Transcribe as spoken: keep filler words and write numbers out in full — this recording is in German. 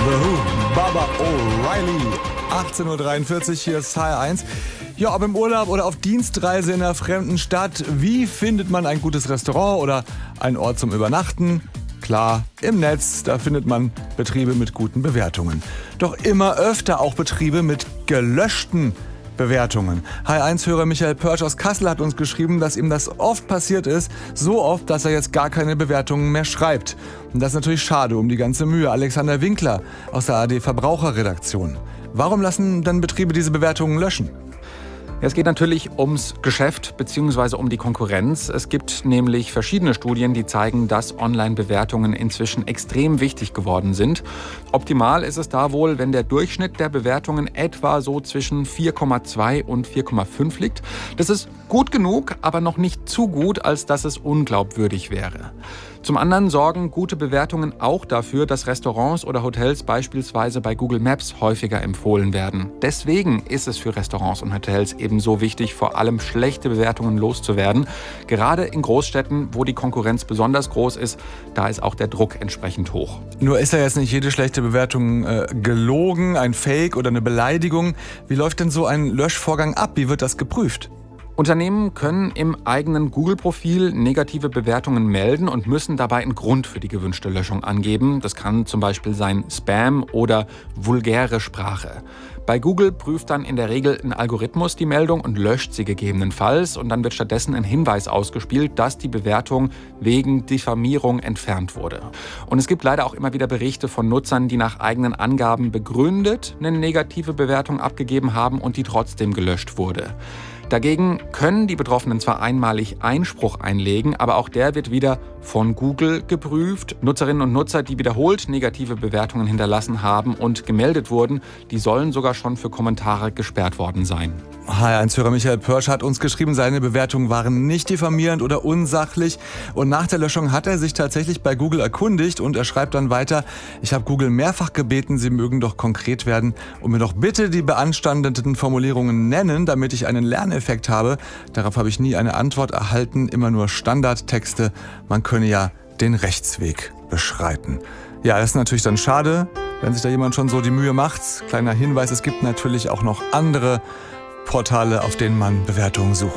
The Who, Baba O'Reilly. achtzehn Uhr dreiundvierzig, hier ist H R eins. Ja, ob im Urlaub oder auf Dienstreise in einer fremden Stadt, wie findet man ein gutes Restaurant oder einen Ort zum Übernachten? Klar, im Netz, da findet man Betriebe mit guten Bewertungen. Doch immer öfter auch Betriebe mit gelöschten Bewertungen. H R eins-Hörer Michael Pörsch aus Kassel hat uns geschrieben, dass ihm das oft passiert ist. So oft, dass er jetzt gar keine Bewertungen mehr schreibt. Und das ist natürlich schade um die ganze Mühe. Alexander Winkler aus der A R D-Verbraucherredaktion. Warum lassen dann Betriebe diese Bewertungen löschen? Es geht natürlich ums Geschäft bzw. um die Konkurrenz. Es gibt nämlich verschiedene Studien, die zeigen, dass Online-Bewertungen inzwischen extrem wichtig geworden sind. Optimal ist es da wohl, wenn der Durchschnitt der Bewertungen etwa so zwischen vier Komma zwei und vier Komma fünf liegt. Das ist gut genug, aber noch nicht zu gut, als dass es unglaubwürdig wäre. Zum anderen sorgen gute Bewertungen auch dafür, dass Restaurants oder Hotels beispielsweise bei Google Maps häufiger empfohlen werden. Deswegen ist es für Restaurants und Hotels eben so wichtig, vor allem schlechte Bewertungen loszuwerden. Gerade in Großstädten, wo die Konkurrenz besonders groß ist, da ist auch der Druck entsprechend hoch. Nur ist ja jetzt nicht jede schlechte Bewertung äh, gelogen, ein Fake oder eine Beleidigung. Wie läuft denn so ein Löschvorgang ab? Wie wird das geprüft? Unternehmen können im eigenen Google-Profil negative Bewertungen melden und müssen dabei einen Grund für die gewünschte Löschung angeben. Das kann zum Beispiel sein Spam oder vulgäre Sprache. Bei Google prüft dann in der Regel ein Algorithmus die Meldung und löscht sie gegebenenfalls. Und dann wird stattdessen ein Hinweis ausgespielt, dass die Bewertung wegen Diffamierung entfernt wurde. Und es gibt leider auch immer wieder Berichte von Nutzern, die nach eigenen Angaben begründet eine negative Bewertung abgegeben haben und die trotzdem gelöscht wurde. Dagegen können die Betroffenen zwar einmalig Einspruch einlegen, aber auch der wird wieder von Google geprüft. Nutzerinnen und Nutzer, die wiederholt negative Bewertungen hinterlassen haben und gemeldet wurden, die sollen sogar schon für Kommentare gesperrt worden sein. H R eins-Hörer Michael Pörsch hat uns geschrieben, seine Bewertungen waren nicht diffamierend oder unsachlich. Und nach der Löschung hat er sich tatsächlich bei Google erkundigt und er schreibt dann weiter: Ich habe Google mehrfach gebeten, sie mögen doch konkret werden und mir doch bitte die beanstandeten Formulierungen nennen, damit ich einen Lerneffekt habe. Darauf habe ich nie eine Antwort erhalten, immer nur Standardtexte. Man könne ja den Rechtsweg beschreiten. Ja, das ist natürlich dann schade, wenn sich da jemand schon so die Mühe macht. Kleiner Hinweis, es gibt natürlich auch noch andere Portale, auf denen man Bewertungen sucht.